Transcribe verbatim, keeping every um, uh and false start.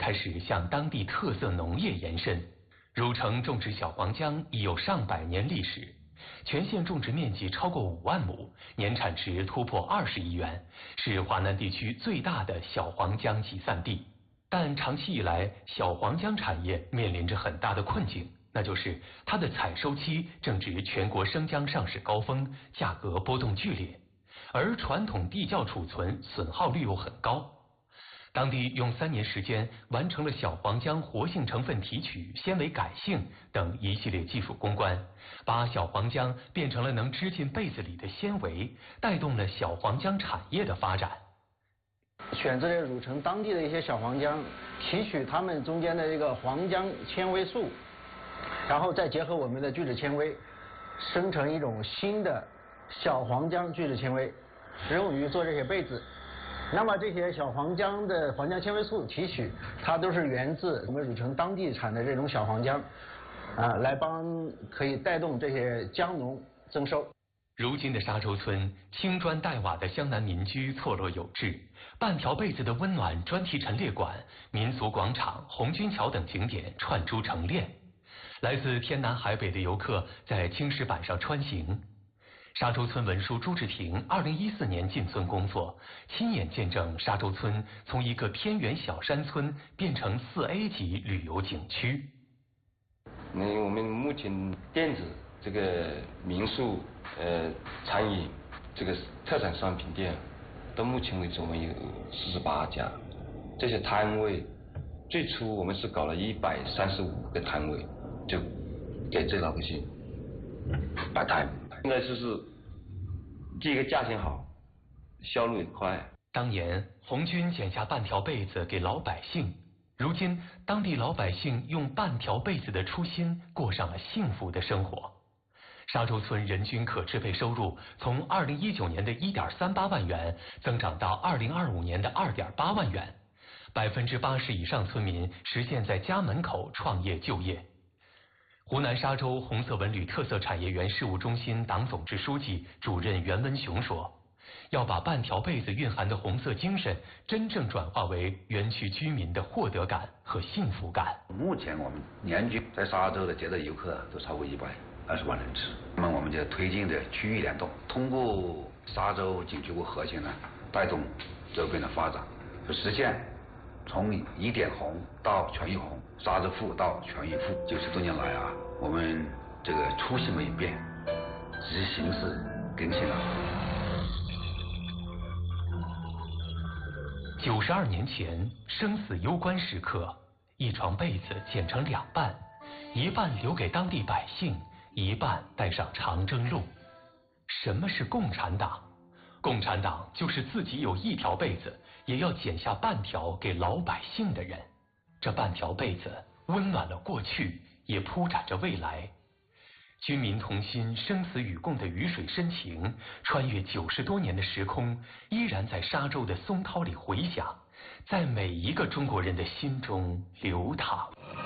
开始向当地特色农业延伸。汝城种植小黄姜已有上百年历史，全县种植面积超过五万亩，年产值突破二十亿元，是华南地区最大的小黄姜集散地。但长期以来，小黄姜产业面临着很大的困境，那就是它的采收期正值全国生姜上市高峰，价格波动剧烈，而传统地窖储存损耗率又很高。当地用三年时间完成了小黄姜活性成分提取、纤维改性等一系列技术攻关，把小黄姜变成了能织进被子里的纤维，带动了小黄姜产业的发展。 选择了汝城当地的一些小黄姜，提取它们中间的这个黄姜纤维素，然后再结合我们的聚酯纤维，生成一种新的小黄姜聚酯纤维，适用于做这些被子。那么这些小黄姜的黄姜纤维素提取，它都是源自我们汝城当地产的这种小黄姜，啊，来帮可以带动这些姜农增收。 如今的沙洲村，青砖黛瓦的湘南民居错落有致，半条被子的温暖专题陈列馆、民俗广场、红军桥等景点串珠成链，来自天南海北的游客在青石板上穿行。沙洲村文书朱志廷二零一四年进村工作，亲眼见证沙洲村从一个偏远小山村变成四 A 级旅游景区。 那我们目前店子、这个民宿、呃餐饮这个特产商品店，到目前为止我们有四十八家。这些摊位，最初我们是搞了一百三十五个摊位，就给这老百姓摆摊。现在就是第一个价钱好，销路也快。 当年红军剪下半条被子给老百姓，如今当地老百姓用半条被子的初心过上了幸福的生活。沙洲村人均可支配收入从二零一九年的一点三八万元增长到二零二五年的二点八万元，百分之八十以上村民实现在家门口创业就业。湖南沙洲红色文旅特色产业园事务中心党总支书记、主任袁文雄说，要把半条被子蕴含的红色精神真正转化为园区居民的获得感和幸福感。 目前我们年均在沙洲的接待游客都超过一百二十万人次。那么我们就推进的区域联动，通过沙洲景区为核心呢，带动周边的发展，就实现从一点红到全域红，沙洲富到全域富。九十多年来啊，我们这个初心没变，只是形式更新了。 九十二年前，生死攸关时刻，一床被子剪成两半，一半留给当地百姓，一半带上长征路。什么是共产党？共产党就是自己有一条被子，也要剪下半条给老百姓的人。这半条被子温暖了过去，也铺展着未来。军民同心、生死与共的鱼水深情，穿越九十多年的时空，依然在沙洲的松涛里回响，在每一个中国人的心中流淌。